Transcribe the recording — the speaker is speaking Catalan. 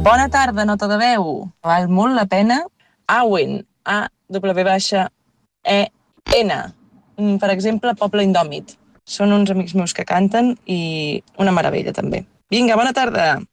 Bona tarda, nota de veu. Val molt la pena. Awen, A-W-E-N. Per exemple, Poble Indòmit. Són uns amics meus que canten i una meravella, també. Vinga, bona tarda!